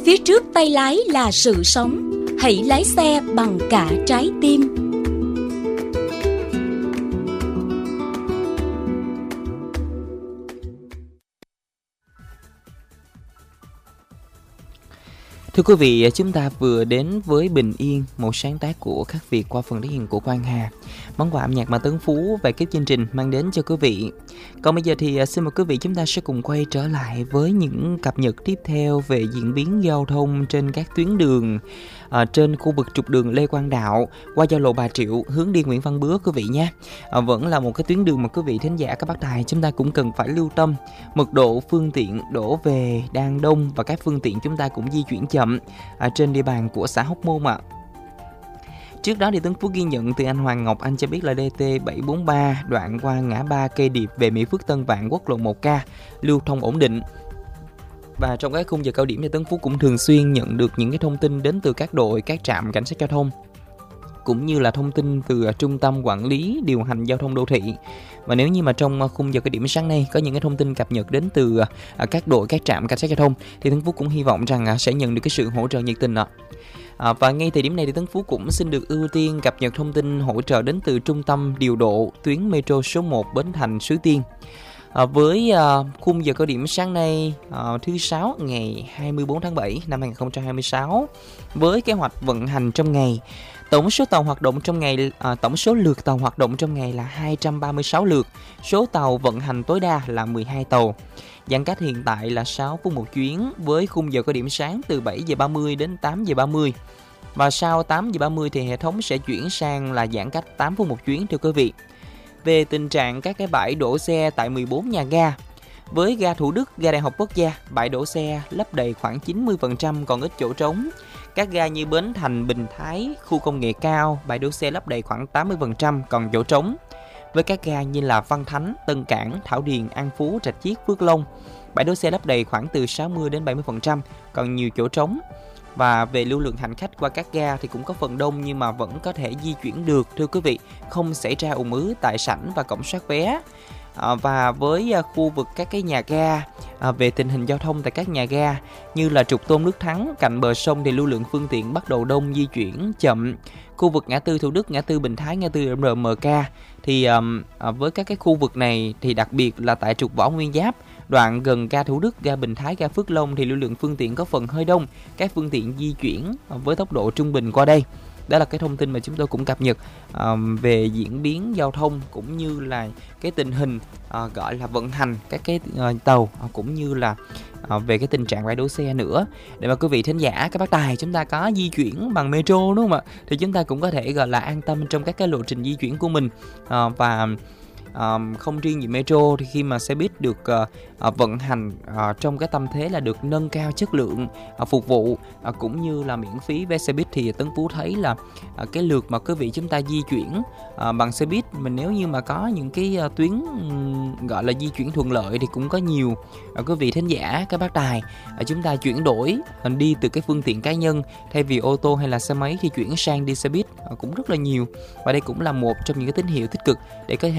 Phía trước tay lái là sự sống. Hãy lái xe bằng cả trái tim. Thưa quý vị, chúng ta vừa đến với Bình Yên, một sáng tác của Khắc Việt qua phần thể hiện của Quang Hà. Món quà âm nhạc mà Tấn Phú và ekip chương trình mang đến cho quý vị. Còn bây giờ thì xin mời quý vị chúng ta sẽ cùng quay trở lại với những cập nhật tiếp theo về diễn biến giao thông trên các tuyến đường trên khu vực trục đường Lê Quang Đạo qua giao lộ Bà Triệu hướng đi Nguyễn Văn Bứa quý vị nhé. Vẫn là một cái tuyến đường mà quý vị thính giả các bác tài chúng ta cũng cần phải lưu tâm. Mật độ phương tiện đổ về đang đông và các phương tiện chúng ta cũng di chuyển chậm trên địa bàn của xã Hóc Môn ạ. Trước đó thì Tấn Phú ghi nhận từ anh Hoàng Ngọc, anh cho biết là DT743 đoạn qua ngã ba Cây Điệp về Mỹ Phước Tân Vạn quốc lộ 1K lưu thông ổn định. Và trong các khung giờ cao điểm thì Tấn Phú cũng thường xuyên nhận được những cái thông tin đến từ các đội, các trạm cảnh sát giao thông cũng như là thông tin từ trung tâm quản lý điều hành giao thông đô thị. Và nếu như mà trong khung giờ cao điểm sáng nay có những cái thông tin cập nhật đến từ các đội, các trạm cảnh sát giao thông thì Tấn Phú cũng hy vọng rằng sẽ nhận được cái sự hỗ trợ nhiệt tình ạ. Và ngay thời điểm này thì Tấn Phú cũng xin được ưu tiên cập nhật thông tin hỗ trợ đến từ trung tâm điều độ tuyến metro số 1 Bến Thành Suối Tiên. Với khung giờ cao điểm sáng nay thứ Sáu ngày 24 tháng 7 năm 2026 với kế hoạch vận hành trong ngày, tổng số tàu hoạt động trong ngày, tổng số lượt tàu hoạt động trong ngày là 236 lượt, số tàu vận hành tối đa là 12 tàu. Giãn cách hiện tại là 6 phút một chuyến với khung giờ cao điểm sáng từ 7 giờ 30 đến 8 giờ 30. Và sau 8 giờ 30 thì hệ thống sẽ chuyển sang là giãn cách 8 phút một chuyến thưa quý vị. Về tình trạng các cái bãi đổ xe tại 14 nhà ga, với ga Thủ Đức, ga Đại học Quốc gia, bãi đổ xe lấp đầy khoảng 90%, còn ít chỗ trống. Các ga như Bến Thành, Bình Thái, khu công nghệ cao, bãi đổ xe lấp đầy khoảng 80%, còn chỗ trống. Với các ga như là Văn Thánh, Tân Cảng, Thảo Điền, An Phú, Rạch Chiếc, Phước Long, bãi đổ xe lấp đầy khoảng từ 60 đến 70%, còn nhiều chỗ trống. Và về lưu lượng hành khách qua các ga thì cũng có phần đông nhưng mà vẫn có thể di chuyển được thưa quý vị, không xảy ra ùn ứ tại sảnh và cổng soát vé. Và với khu vực các cái nhà ga, về tình hình giao thông tại các nhà ga như là trục Tôn Đức Thắng cạnh bờ sông thì lưu lượng phương tiện bắt đầu đông, di chuyển chậm. Khu vực ngã tư Thủ Đức, ngã tư Bình Thái, ngã tư RMK thì với các cái khu vực này thì đặc biệt là tại trục Võ Nguyên Giáp, đoạn gần ga Thủ Đức, ga Bình Thái, ga Phước Long thì lưu lượng phương tiện có phần hơi đông, các phương tiện di chuyển với tốc độ trung bình qua đây. Đó là cái thông tin mà chúng tôi cũng cập nhật về diễn biến giao thông cũng như là cái tình hình gọi là vận hành các cái tàu cũng như là về cái tình trạng bãi đỗ xe nữa. Để mà quý vị thính giả, các bác tài chúng ta có di chuyển bằng metro đúng không ạ? Thì chúng ta cũng có thể gọi là an tâm trong các cái lộ trình di chuyển của mình. Và không riêng gì metro thì khi mà xe buýt được vận hành trong cái tâm thế là được nâng cao chất lượng phục vụ cũng như là miễn phí vé xe buýt thì Tấn Phú thấy là cái lượt mà quý vị chúng ta di chuyển bằng xe buýt, mình nếu như mà có những cái tuyến gọi là di chuyển thuận lợi thì cũng có nhiều quý vị thính giả, các bác tài chúng ta chuyển đổi đi từ cái phương tiện cá nhân thay vì ô tô hay là xe máy thì chuyển sang đi xe buýt cũng rất là nhiều. Và đây cũng là một trong những cái tín hiệu tích cực để có thể